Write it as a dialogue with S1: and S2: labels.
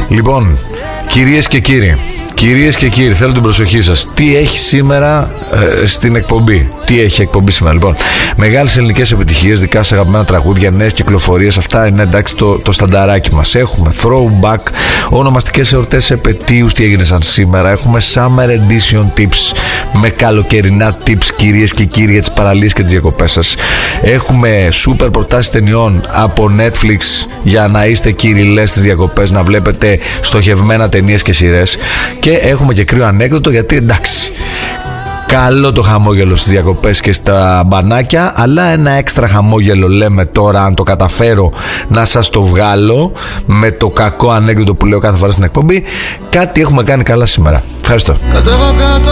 S1: Λοιπόν, κυρίες και κύριοι, θέλω την προσοχή σας. Τι έχει σήμερα στην εκπομπή? Τι έχει εκπομπή σήμερα? Λοιπόν, μεγάλες ελληνικές επιτυχίες, δικά σε αγαπημένα τραγούδια, νέες κυκλοφορίες. Αυτά είναι εντάξει το στανταράκι μας. Έχουμε throwback, ονομαστικές εορτές επετείους, τι έγινε σαν σήμερα. Έχουμε summer edition tips με καλοκαιρινά tips, κυρίες και κύριοι, για τις παραλίες και τις διακοπές σας. Έχουμε super προτάσεις ταινιών από Netflix για να είστε κυριλές στις διακοπές, να βλέπετε στοχευμένα ταινίες και σειρές. Και έχουμε και κρύο ανέκδοτο, γιατί εντάξει, καλό το χαμόγελο στις διακοπές και στα μπανάκια, αλλά ένα έξτρα χαμόγελο λέμε τώρα, αν το καταφέρω να σας το βγάλω με το κακό ανέκδοτο που λέω κάθε φορά στην εκπομπή. Κάτι έχουμε κάνει καλά σήμερα. Ευχαριστώ.